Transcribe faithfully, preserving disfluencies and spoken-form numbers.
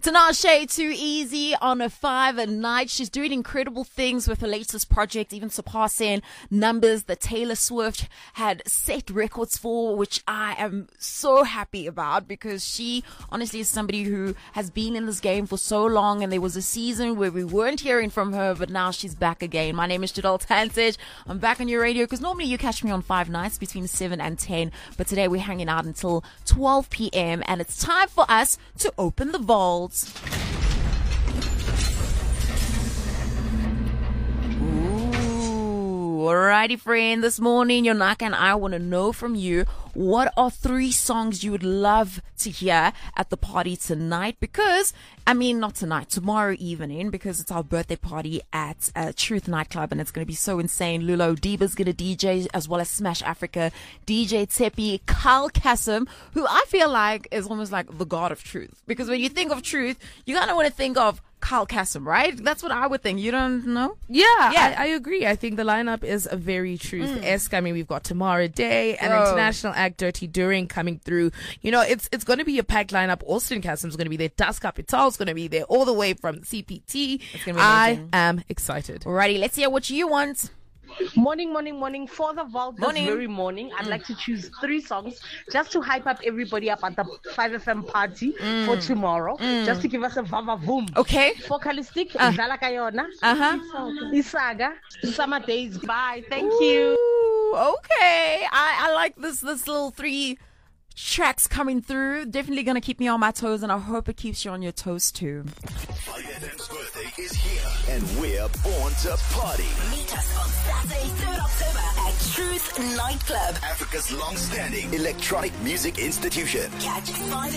Tinashe Too Easy on a five at night. She's doing incredible things with her latest project, even surpassing numbers that Taylor Swift had set records for, which I am so happy about because she honestly is somebody who has been in this game for so long, and there was a season where we weren't hearing from her, but now she's back again. My name is Jadal Tansage. I'm back on your radio because normally you catch me on five nights between seven and ten, but today we're hanging out until twelve p.m. and it's time for us to open the vaults. Ooh, alrighty, friend. This morning, Yonaka and I want to know from you, what are three songs you would love to hear at the party tonight? Because, I mean, not tonight, tomorrow evening, because it's our birthday party at uh, Truth Nightclub, and it's going to be so insane. Lulo Diba's going to D J, as well as Smash Africa, D J Tepi, Carl Kassim, who I feel like is almost like the god of truth. Because when you think of truth, you kind of want to think of Carl Kassim, right? That's what I would think. You don't know? Yeah, yeah. I, I agree. I think the lineup is a very truth-esque. Mm. I mean, we've got Tamara Day, an oh. international act, Dirty During, coming through. You know, it's it's going to be a packed lineup. Austin Kassim's going to be there. Das Kapital's going to be there, all the way from C P T. It's going to be amazing. I am excited. Alrighty, let's hear what you want. Morning, morning, morning. For the vault this morning. very morning, I'd mm. like to choose three songs just to hype up everybody up at the five F M party mm. for tomorrow. Mm. Just to give us a vava boom. Okay. Focalistic, uh. Zala Kayona, uh-huh. Isaga, Summer Days. Bye. Thank Ooh, you. Okay. I, I like this this little three tracks coming through. Definitely going to keep me on my toes, and I hope it keeps you on your toes too. five F M's birthday is here, and we're born to party. Meet us on Saturday, third October at Truth Nightclub, Africa's long-standing electronic music institution. Catch five